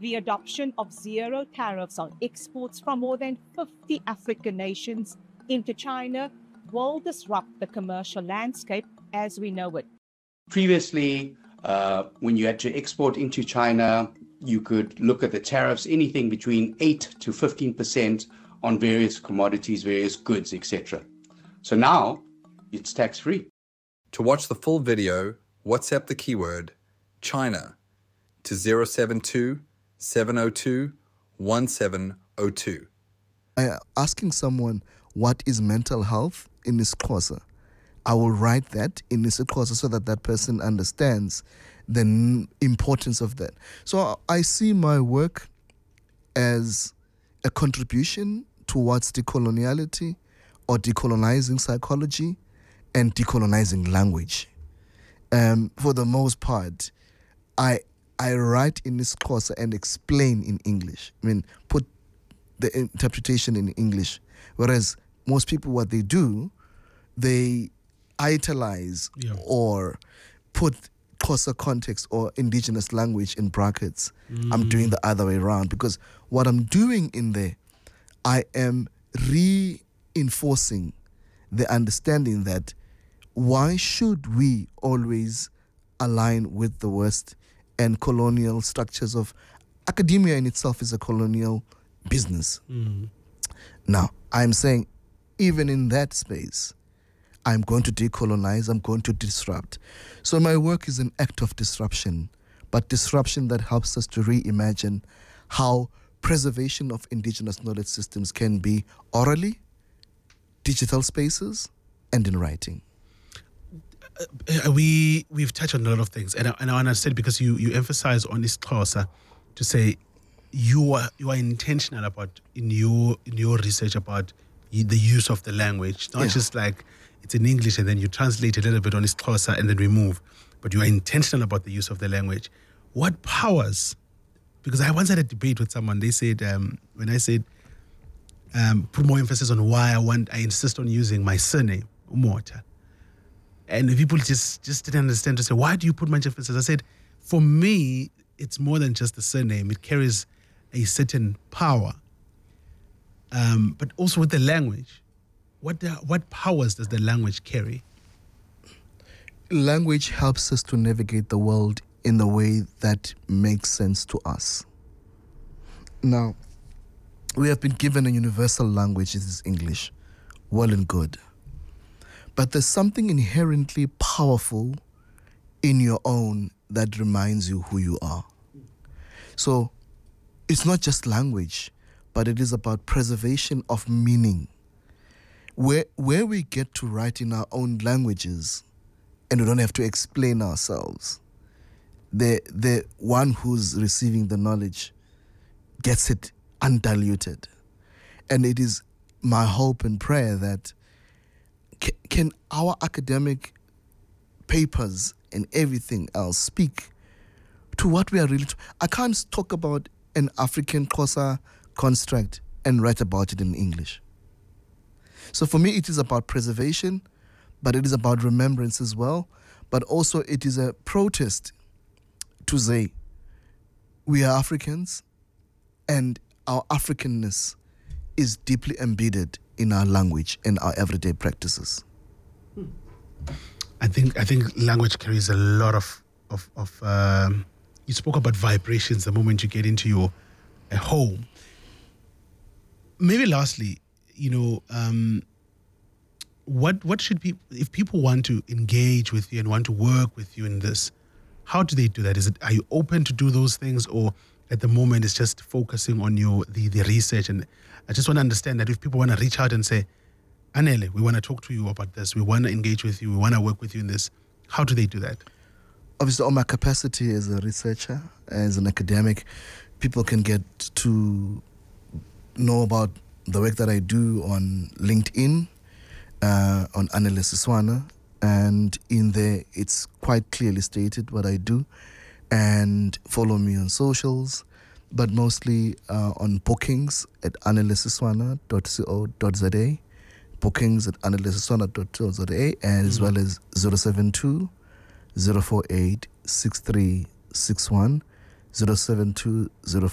The adoption of zero tariffs on exports from more than 50 African nations into China will disrupt the commercial landscape as we know it. Previously, when you had to export into China, you could look at the tariffs, anything between 8 to 15% on various commodities, various goods, etc. So now it's tax-free. To watch the full video, WhatsApp the keyword China to 072 702 1702. Asking someone what is mental health in isiXhosa, I will write that in isiXhosa so that that person understands the importance of that. So I see my work as a contribution towards decoloniality or decolonizing psychology and decolonizing language. For the most part, I write in isiXhosa and explain in English. I mean, put the interpretation in English. Whereas most people, what they do, they italize or put Xhosa context or indigenous language in brackets. I'm doing the other way around because what I'm doing in there, I am reinforcing the understanding that why should we always align with the West and colonial structures of academia in itself is a colonial business. Now, I'm saying even in that space, I'm going to decolonize, I'm going to disrupt. So my work is an act of disruption, but disruption that helps us to reimagine how preservation of indigenous knowledge systems can be orally, digital spaces, and in writing. We've touched on a lot of things, and I understand because you emphasize on isiXhosa to say you are intentional about in your research about the use of the language, not just like it's in English and then you translate a little bit on isiXhosa and then we move, but you are intentional about the use of the language. What powers? Because I once had a debate with someone. They said when I said put more emphasis on why I insist on using my surname Umota. And people just didn't understand to say, why do you put much emphasis? I said, for me, it's more than just the surname. It carries a certain power. But also with the language, what powers does the language carry? Language helps us to navigate the world in the way that makes sense to us. Now, we have been given a universal language, this is English, well and good. But there's something inherently powerful in your own that reminds you who you are. So it's not just language, but it is about preservation of meaning. Where we get to write in our own languages and we don't have to explain ourselves, the one who's receiving the knowledge gets it undiluted. And it is my hope and prayer that can our academic papers and everything else speak to what we are really... I can't talk about an African Xhosa construct and write about it in English. So for me, it is about preservation, but it is about remembrance as well. But also it is a protest to say we are Africans and our Africanness is deeply embedded in our language and our everyday practices. I think language carries a lot of you spoke about vibrations the moment you get into your home. Maybe lastly, what should people, if people want to engage with you and want to work with you in this, how do they do that? Are you open to do those things, or at the moment it's just focusing on the research? And I just want to understand that if people want to reach out and say, Anele, we want to talk to you about this, we want to engage with you, we want to work with you in this, how do they do that? Obviously, on my capacity as a researcher, as an academic, people can get to know about the work that I do on LinkedIn, on Anele Siswana, and in there it's quite clearly stated what I do, and follow me on socials, but mostly on bookings at anelesiswana.co.za, bookings at anelesiswana.co.za, and as well as 072 048 6361, 072